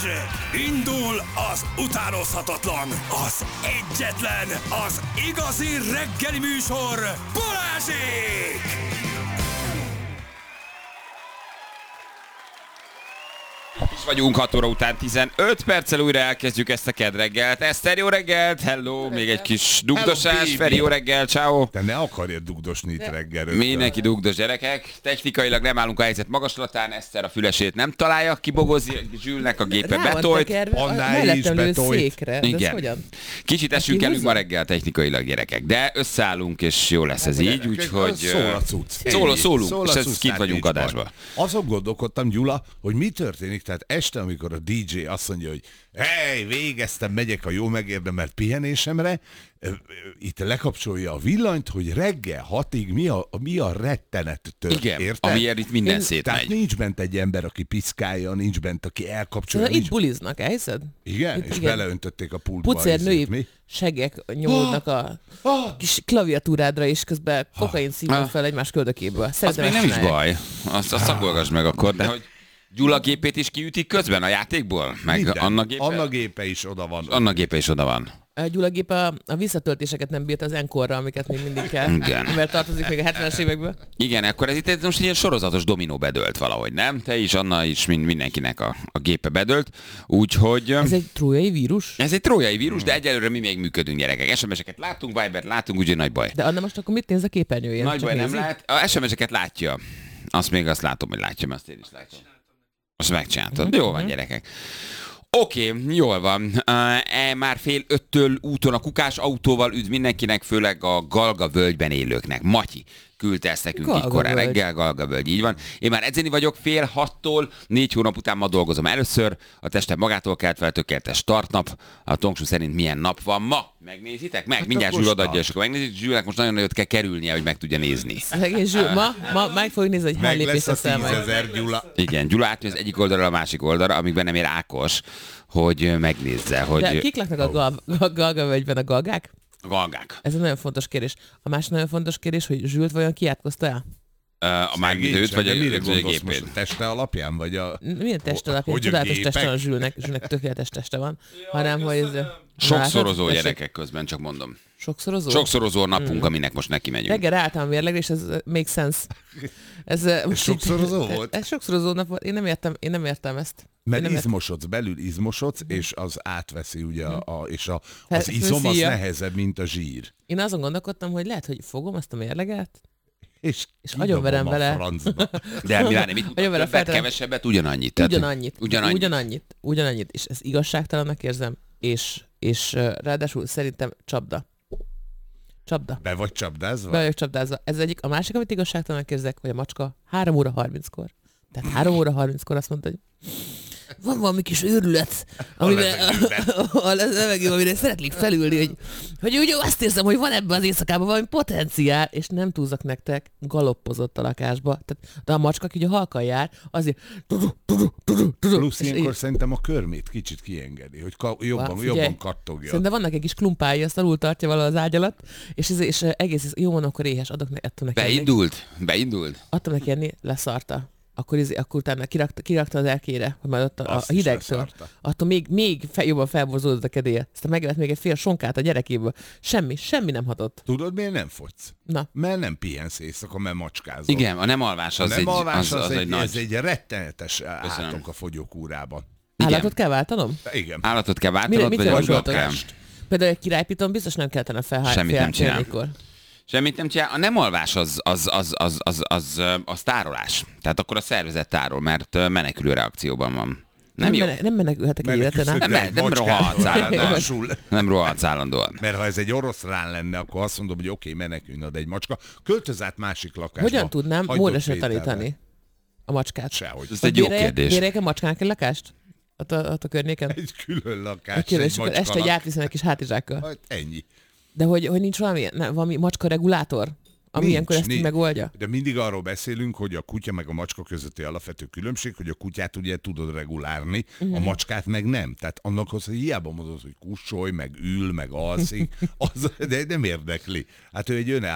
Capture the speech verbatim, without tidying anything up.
Indul az utánozhatatlan, az egyetlen, az igazi reggeli műsor, Balázsék! Is vagyunk hat óra után tizenöt perccel újra elkezdjük ezt a kedreggelt. Eszter, jó reggelt, hello, még egy kis dugdosás, Feri, jó reggel, ciao. Te ne akarjad dugdosni itt reggel. Mindenki dugdos, gyerekek. Technikailag nem állunk a helyzet magaslatán, Eszter a fülesét nem találja, kibogozi, Zsülnek a gépe betolt. Annál is betolt. Igen. Kicsit esünk elünk ma reggel technikailag, gyerekek, de összeállunk és jó lesz ez így, úgyhogy... Szól a cucc. Szól, szólunk, és ez kint vagyunk adásba. Azon gondolkodtam, Gyula, hogy mi történik. Tehát este, amikor a dé dzsé azt mondja, hogy hely, végeztem, megyek a jó megérdemelt pihenésemre, itt lekapcsolja a villanyt, hogy reggel hatig mi a, mi a rettenet tört, igen, érted? amiért itt minden szétmegy. Tehát nincs bent egy ember, aki piszkálja, nincs bent, aki elkapcsolja. Szóval itt buliznak, elhiszed? Igen, itt, és igen. beleöntötték a pultba. Pucér női segek nyomódnak a kis klaviatúrádra, és közben kokain szívnak fel egymás köldökéből. Az még nem is baj, azt, azt szagolgass meg akkor, de hogy Gyula gépét is kiütik közben a játékból? Meg minden. Anna gépe? Anna gépe is oda van. Anna gépe is oda van. A Gyula gép a, a visszatöltéseket nem bírt az enkorra, amiket még mindig kell. Igen. Mert tartozik még a hetvenes évekből. Igen, akkor ez itt most ilyen sorozatos dominó bedölt valahogy, nem? Te is, Anna is, mind, mindenkinek a, a gépe bedölt. Úgyhogy... Ez egy trójai vírus? Ez egy trójai vírus, hmm. de egyelőre mi még működünk, gyerekek. es em es-eket látunk, Vibert látunk, úgyhogy nagy baj. De Anna most akkor mit néz a képernyőjén? Nagy Csak baj nézi? nem lát. A es em es-eket látja. Azt még azt látom, hogy látja, mert azt én is látom. Azt megcsináltad. Mm-hmm. Jó van, gyerekek. Oké, okay, jól van. Uh, e, már fél öttől úton a Kukás autóval üdv mindenkinek, főleg a Galga völgyben élőknek. Matyi küldte ezt nekünk Galga így korán völgy. reggel, Galga völgy, így van. Én már edzeni vagyok fél hattól, négy hónap után ma dolgozom először. A testem magától kelt fel, tökéletes startnap. A Tongsú szerint milyen nap van ma? Megnézitek? Meg, hát mindjárt Zsül odaadja, és akkor megnézik. Zsülnek most nagyon nagyot kell kerülnie, hogy meg tudja nézni. Szegény Zsül, ma, ma meg fogjuk nézni, hogy hány Meg lépés lesz a teszel majd. tízezer, Gyula. Igen, Gyula átmegy az egyik oldalra a másik oldalra, amikben nem ér Ákos, hogy megnézze, hogy... De kik laknak a gal- gal- Galga völgyben, a galgák? Galgák. Ez egy nagyon fontos kérdés. A másik nagyon fontos kérdés, hogy Zsült vajon kiátkozta el? Uh, a mármint őt, vagy a, mire vagy a gondolsz gépét? most? A teste alapján, vagy a... Milyen test alapján? Hogy a Csodálatos gépek? teste van Zsülnek, Zsülnek tökéletes teste van. Hanem, hogy ez... Sokszorozó Látod? gyerekek közben, csak mondom. Sokszorozó? Sokszorozó napunk, mm. aminek most neki megyünk. Reggel ráálltam a mérlegre, és ez uh, make sense. Ez, uh, most sokszorozó így, volt? Ez sokszorozó nap volt. Én nem értem, én nem értem ezt. Mert nem izmosodsz, belül izmosodsz, és az átveszi, ugye, a, és a, az Hát, izom az szíja. nehezebb, mint a zsír. Én azon gondolkodtam, hogy lehet, hogy fogom azt a mérleget, És, És agyonverem vele. De mi várni, mit Nagyon vele többet, feltelen- kevesebbet, ugyanannyit. Tehát, ugyanannyit, ugyanannyit. ugyanannyit, ugyanannyit, és ez igazságtalannak érzem, és, és uh, ráadásul szerintem csapda. Csapda. Be vagy csapdázva? Be vagyok csapdázva. Ez egyik. A másik, amit igazságtalannak érzek, hogy a macska három óra harminckor. Tehát három óra harminckor azt mondta, hogy van valami kis őrület, amiben a levegőben, amire szeretnék felülni, hogy, hogy ugye azt érzem, hogy van ebben az éjszakában valami potenciál, és nem túlzak nektek, galoppozott a lakásba. Tehát, de a macska, aki ugye halkan jár, azért Plusz és ilyenkor így- szerintem a körmét kicsit kiengedi, hogy ka- jobban, Va, figyelj, jobban kattogja. Szerintem vannak egy kis klumpái, azt alul tartja valahol az ágy alatt, és, ez, és egész, jó van, akkor éhes, adok ne, ettől neki enni. Beindult? Beindult? Adtam neki enni, leszarta. Akkor, izé, akkor utána kirakta, kirakta az erkére, hogy majd ott a, a Azt is hidegtől. leszarta. Attól még, még fe, jobban felborzódott a kedélye. Aztán megevett még egy fél sonkát a gyerekéből. Semmi, semmi nem hatott. Tudod, miért nem fogysz? Na. Mert nem pihensz éjszaka, mert macskázol. Igen, a nem alvás az, a nem egy, alvás az, az, az egy, egy nagy... ez egy rettenetes átok a fogyókúrában. Igen. Állatot kell váltanom? Igen. Állatot kell Mire, váltanod, mit vagy a javasoltok? kell. Például egy királypiton biztos nem kellene felhájtani. Semmit nem csinál. Mikor. Semmit nem csinál. A nem alvás az, az, az, az, az, az, az, az tárolás. Tehát akkor a szervezet tárol, mert menekülő reakcióban van. Nem, Nem, jó. mene, nem menekülhetek egy életen át. Nem, nem, nem rohadsz állandóan. Nem rohadsz állandóan. Mert ha ez egy oroszlán lenne, akkor azt mondom, hogy oké, okay, menekülj, de egy macska. Költöz át másik lakásba. Hogyan tudnám hagyd módosra ott vételre. tanítani a macskát? Sehogy. Ez egy jó kérdés. Bérjek a macskának egy lakást? Ott a, ott a környéken? Egy külön lakás, Egy külön, egy és akkor este egy macska átviszem egy kis hátizsákkal. lak- Ennyi. De hogy, hogy nincs valami, nem, valami macska regulátor, ami Nincs, ilyenkor ezt így nincs. megoldja? De mindig arról beszélünk, hogy a kutya meg a macska közötti alapvető különbség, hogy a kutyát ugye tudod regulárni, uh-huh. a macskát meg nem. Tehát annak az, hogy hiába mondod, hogy kussolj, meg ül, meg alszik, az, de nem érdekli. Hát ő egy önálló